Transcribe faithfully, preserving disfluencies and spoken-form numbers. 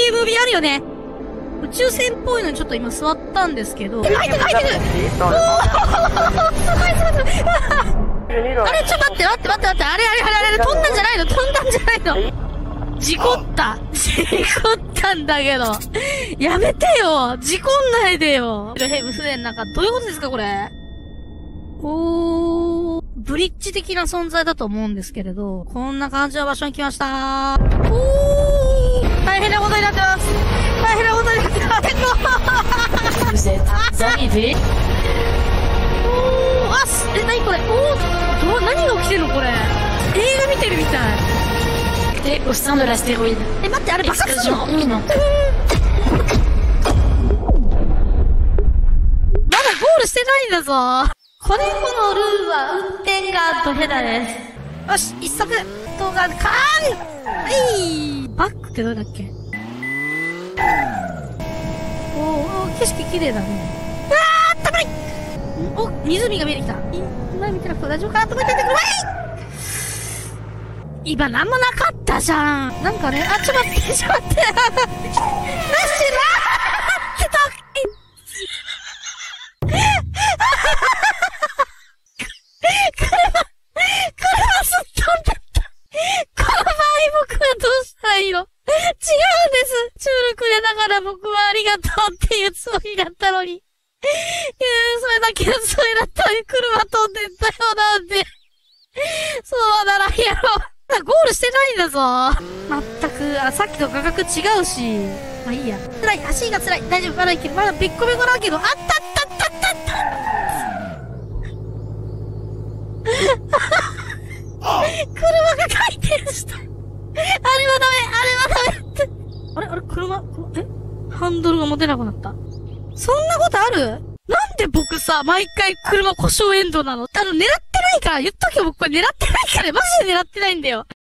いうムービーあるよね。宇宙船っぽいのにちょっと今座ったんですけど。入ってる入ってる。おーすごいすごいすごい。あれちょっと待って待って待って待って。あれあれあれあれ飛んだんじゃないの飛んだんじゃないの事故った。事故ったんだけど。やめてよ。事故んないでよ。ヘブ船なんかどういうことですかこれ。おー。ブリッジ的な存在だと思うんですけれど、こんな感じの場所に来ましたー。おー。大変なことになってます。大変なことになってます。 Vous êtes arrivé. おー。あ、す、え、なにこれ。おー。ど、何が起きてるのこれ。映画見てるみたい。 T'es au sein de l'astéroïde. え、待って、あれ爆発するの Explosion imminente. まだゴールしてないんだぞ。これこのルールは運転がドヘダです。よし、一足、動画、カーンはい。バックってどれだっけ。おー、景色綺麗だね。あー、たまいお、湖が見えてきた。今見てなくて大丈夫かなと思ってんだけど、わい今なんもなかったじゃん。なんかね、あ、ちょっと待って、ちょっと待って。なしなーってた。車、車すっ飛んだった。この場合僕はどうしたらいいの？違うんです。チュールくれながら僕はありがとうっていうつもりだったのに。いやそれだけのつもりだったのに車飛んでったよなんて。そうならんやろ。ゴールしてないんだぞ。まったく、あ、さっきと画角違うし。まあいいや。辛い、足が辛い。大丈夫、まだいける。まだべっこべこだけど、あったったったったった車が回転した。あれはダメ、あれはダメって。あれあれ車、えハンドルが持てなくなった。そんなことある？なんで僕さ、毎回車故障エンドなの？あの、狙ってないから、言っとけよ、僕これ狙ってないから、マジで狙ってないんだよ。